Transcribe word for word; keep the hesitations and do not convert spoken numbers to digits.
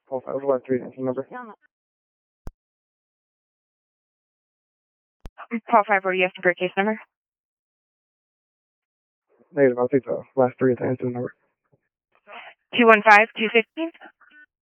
Call five, last three, answer number. Call five, where do you have to break case number? Negative, I'll take the last three at the answer number. two one five, two fifteen.